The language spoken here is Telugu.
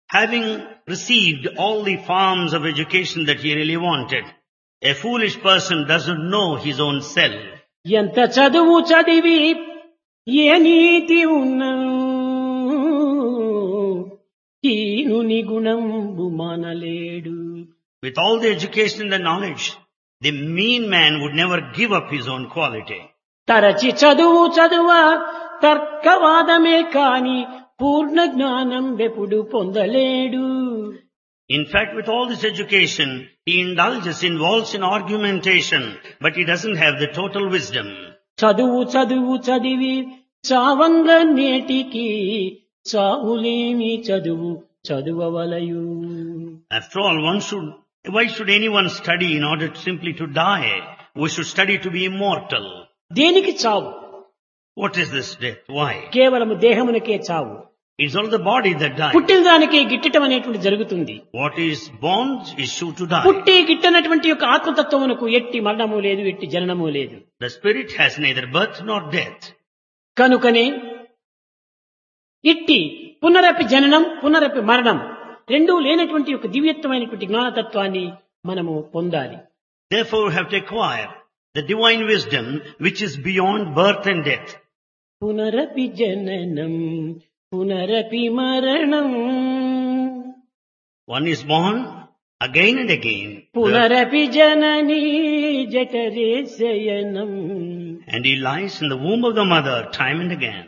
Having received all the forms of education that he really wanted, a foolish person doesn't know his own self. ఎంత చదువు చదివి ఏ నీతి ఉన్ను హీనుని గుణంబు మానలేడు. With all the education and the knowledge, the mean man would never give up his own quality. తరచి చదువు చదువ తర్కవాదమే కాని పూర్ణ జ్ఞానం వెప్పుడు పొందలేడు. In fact, with all this education, he involves in argumentation, but he doesn't have the total wisdom. చదువు చదువు చదివి చావంగ నేటికి చావులేని చదువు చదువవలయు. After all, why should anyone study in order simply to die? We should study to be immortal. దేనికి చావు? What is this death? Why? కేవలము దేహమునకే చావు. It's only the body that dies. పుట్టిన దానికే గిట్టటం అనేటువంటి జరుగుతుంది. What is born is sure to die. పుట్టి గిట్టనటువంటి యొక్క ఆత్మతత్వమునకు ఎట్టి మరణము లేదు, ఎట్టి జననము లేదు. The spirit has neither birth nor death. కనుకనే ఇట్టి పునరపి జననం పునరపి మరణం రెండూ లేనటువంటి యొక్క దివ్యత్వమైనటువంటి జ్ఞానతత్వాన్ని మనము పొందాలి. Therefore, we have to acquire the divine wisdom which is beyond birth and death. పునరపి జననం పునరపి మరణం. One is born again and again. పునరపి జననీ జఠరే శయనం. And he lies in the womb of the mother time and again.